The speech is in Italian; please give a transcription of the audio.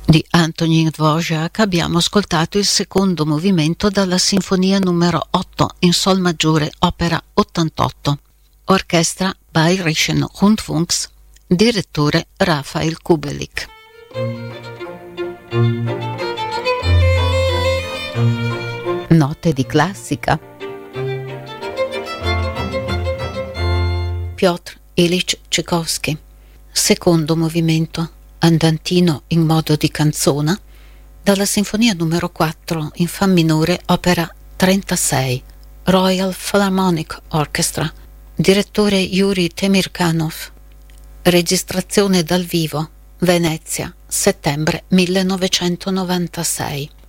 Di Antonín Dvořák abbiamo ascoltato il secondo movimento dalla Sinfonia numero 8 in Sol maggiore, opera 88, orchestra Bayerischen Rundfunks, direttore Rafael Kubelik. Note di classica. Piotr Ilyich Čajkovskij, secondo movimento, andantino in modo di canzona, dalla Sinfonia numero 4 in Fa minore, opera 36, Royal Philharmonic Orchestra, direttore Yuri Temirkanov, registrazione dal vivo, Venezia, settembre 1996.